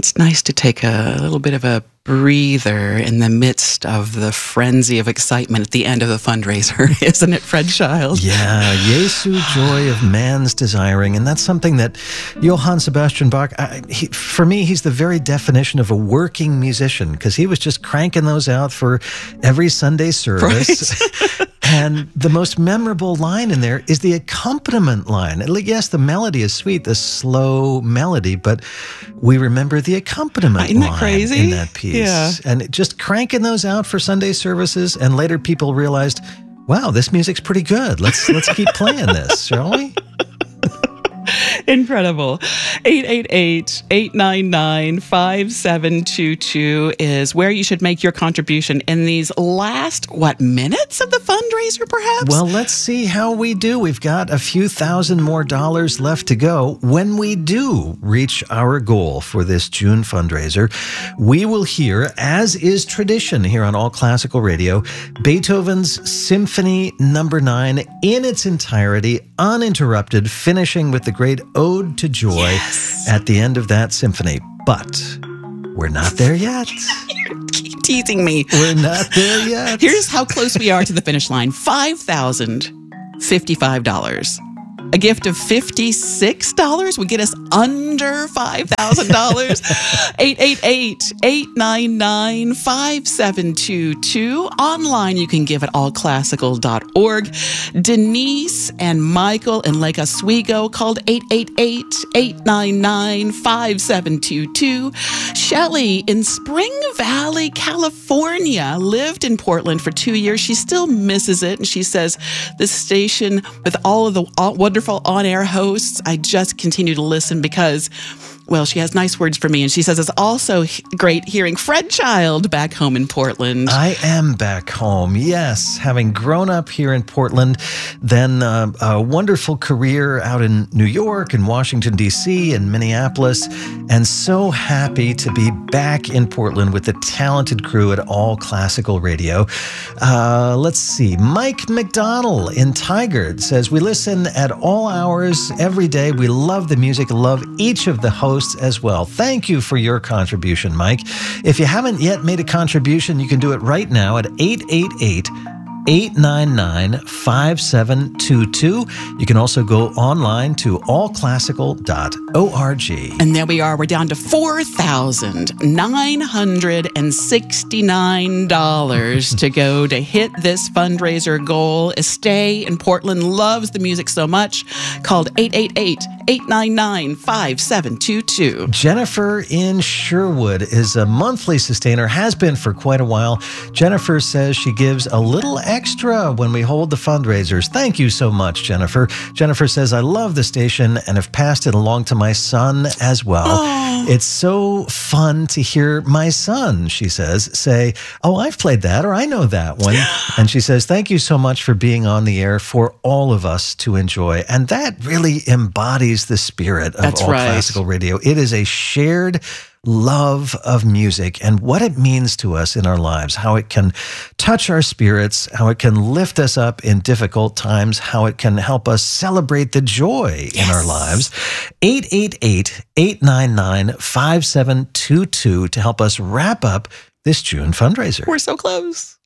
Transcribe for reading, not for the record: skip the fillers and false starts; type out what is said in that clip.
It's nice to take a little bit of a breather in the midst of the frenzy of excitement at the end of the fundraiser, isn't it, Fred Child? Yeah, Jesu, joy of man's desiring. And that's something that Johann Sebastian Bach, for me, he's the very definition of a working musician, because he was just cranking those out for every Sunday service. Right. And the most memorable line in there is the accompaniment line. Yes, the melody is sweet, the slow melody, but we remember the accompaniment Isn't that line crazy? in that piece. Yeah. And just cranking those out for Sunday services, and later people realized, wow, this music's pretty good. Let's keep playing this, shall we? Incredible. 888-899-5722 is where you should make your contribution in these last, minutes of the fundraiser, perhaps? Well, let's see how we do. We've got a few thousand more dollars left to go. When we do reach our goal for this June fundraiser, we will hear, as is tradition here on All Classical Radio, Beethoven's Symphony No. 9 in its entirety, uninterrupted, finishing with the great Ode to Joy at the end of that symphony. But we're not there yet. Keep teasing me. We're not there yet. Here's how close we are to the finish line. $5,055. A gift of $56 would get us under $5,000. 888-899-5722. Online, you can give at allclassical.org. Denise and Michael in Lake Oswego called 888-899-5722. Shelley in Spring Valley, California, lived in Portland for 2 years. She still misses it, and she says, the station with all of the wonderful on-air hosts, I just continue to listen because, well, she has nice words for me, and she says it's also great hearing Fred Child back home in Portland. I am back home, yes. Having grown up here in Portland, then a wonderful career out in New York and Washington, D.C. and Minneapolis, and so happy to be back in Portland with the talented crew at All Classical Radio. Let's see. Mike McDonald in Tigard says, we listen at all hours every day. We love the music, love each of the hosts as well. Thank you for your contribution, Mike. If you haven't yet made a contribution, you can do it right now at 888-899-5722. You can also go online to allclassical.org. And there we are. We're down to $4,969 to go to hit this fundraiser goal. Estee in Portland loves the music so much. Called 888-899-5722. Jennifer in Sherwood is a monthly sustainer, has been for quite a while. Jennifer says she gives a little extra when we hold the fundraisers. Thank you so much, Jennifer. Jennifer says, I love the station and have passed it along to my son as well. Oh. It's so fun to hear my son, she says, say, oh, I've played that, or I know that one. And she says, thank you so much for being on the air for all of us to enjoy. And that really embodies the spirit of All Classical Radio. It is a shared love of music and what it means to us in our lives, how it can touch our spirits, how it can lift us up in difficult times, how it can help us celebrate the joy in our lives. 888-899-5722 to help us wrap up this June fundraiser. We're so close.